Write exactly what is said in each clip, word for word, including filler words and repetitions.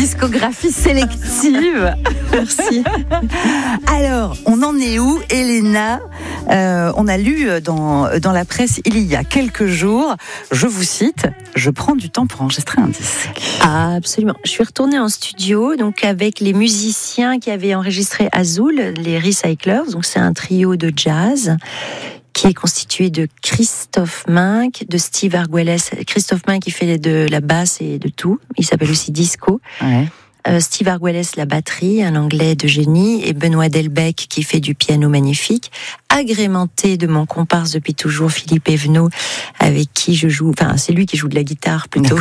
discographie sélective. Merci. Alors, on en est où, Elena ? euh, On a lu dans, dans la presse il y a quelques jours, je vous cite, « Je prends du temps pour enregistrer un disque ». Ah, absolument. Je suis retournée en studio donc avec les musiciens qui avaient enregistré Azul, les Recyclers. Donc c'est un trio de jazz qui est constitué de Christophe Minck, de Steve Arguelles. Christophe Minck qui fait de la basse et de tout. Il s'appelle aussi Disco. Ouais. Euh, Steve Arguelles, la batterie, un anglais de génie, et Benoît Delbecq qui fait du piano magnifique, agrémenté de mon comparse depuis toujours, Philippe Evenot, avec qui je joue, enfin c'est lui qui joue de la guitare plutôt.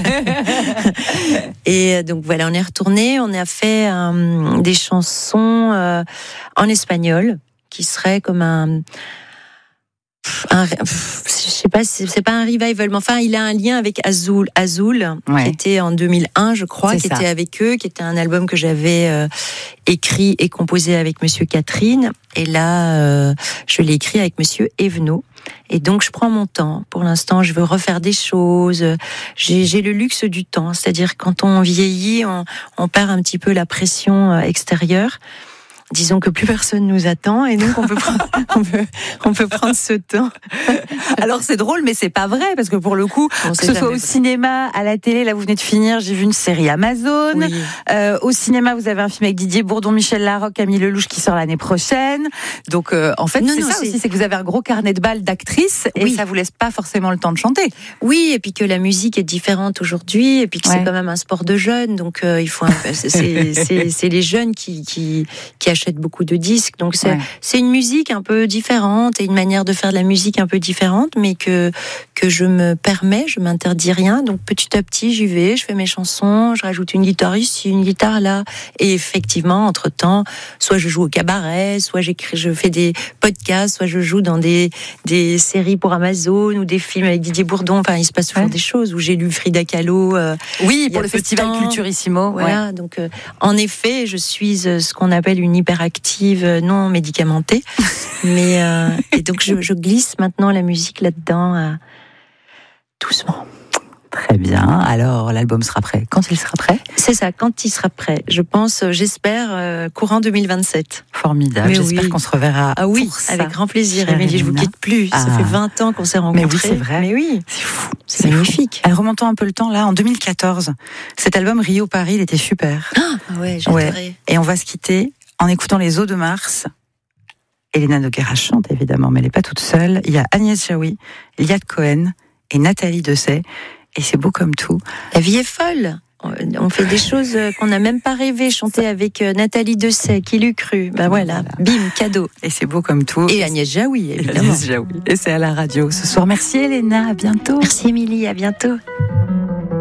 Et donc voilà, on est retourné, on a fait euh, des chansons euh, en espagnol, qui seraient comme un... Un, je sais pas, c'est, c'est pas un revival, mais enfin, il a un lien avec Azul, Azul, ouais. qui était en deux mille un, je crois, c'est qui ça. était avec eux, qui était un album que j'avais euh, écrit et composé avec Monsieur Catherine. Et là, euh, je l'ai écrit avec Monsieur Evenot. Et donc, je prends mon temps. Pour l'instant, je veux refaire des choses. J'ai, j'ai le luxe du temps, c'est-à-dire quand on vieillit, on, on perd un petit peu la pression extérieure. Disons que plus personne nous attend et donc on peut prendre, on peut, on peut prendre ce temps. Alors c'est drôle, mais c'est pas vrai parce que pour le coup, On que ce soit au vrai. cinéma, à la télé, là vous venez de finir, j'ai vu une série Amazon. Oui. Euh, au cinéma, vous avez un film avec Didier Bourdon, Michel Larocque, Camille Lelouch qui sort l'année prochaine. Donc euh, en fait, Non, c'est non, ça c'est... aussi, c'est que vous avez un gros carnet de balles d'actrices et oui. ça vous laisse pas forcément le temps de chanter. Oui, et puis que la musique est différente aujourd'hui, et puis que ouais. c'est quand même un sport de jeunes, donc euh, il faut. Un... c'est, c'est, c'est les jeunes qui, qui qui achètent beaucoup de disques. Donc c'est, ouais. c'est une musique un peu différente et une manière de faire de la musique un peu différente, mais que, que je me permets, je m'interdis rien. Donc petit à petit, j'y vais, je fais mes chansons, je rajoute une guitare ici, une guitare là. Et effectivement, entre-temps, soit je joue au cabaret, soit j'écris, je fais des podcasts, soit je joue dans des, des séries pour Amazon ou des films avec Didier Bourdon. Enfin, il se passe toujours ouais. des choses où j'ai lu Frida Kahlo. Euh, oui, pour le festival Culturissimo. Voilà, ouais. donc euh, en effet, je suis euh, ce qu'on appelle une hyperactive non médicamentée, mais euh, et donc je, je glisse maintenant la musique là-dedans euh, doucement. Très bien. Alors l'album sera prêt. Quand il sera prêt ? C'est ça, quand il sera prêt. Je pense, j'espère, euh, courant deux mille vingt-sept. Formidable. Mais J'espère oui. qu'on se reverra. Ah oui, pour ça. Avec grand plaisir. Émilie, je vous quitte plus. Ah. Ça fait vingt ans qu'on s'est rencontrés. Mais oui, c'est vrai. Mais oui, c'est fou. C'est, c'est magnifique. Fou. Alors remontons un peu le temps là, en deux mille quatorze. Cet album Rio Paris, il était super. Ah ouais, j'adorais. Ouais. Et on va se quitter en écoutant Les Eaux de Mars. Elena Noguera chante évidemment, mais elle n'est pas toute seule. Il y a Agnès Jaoui, Liad Cohen et Nathalie Dessay. Et c'est beau comme tout. La vie est folle. On fait des choses qu'on n'a même pas rêvé. Chanter avec Nathalie Dessay, qui l'eût cru. Ben voilà, voilà, bim, cadeau. Et c'est beau comme tout. Et Agnès Jaoui, évidemment. Agnès Jaoui. Et c'est à la radio ce soir. Merci Elena, à bientôt. Merci Émilie, à bientôt.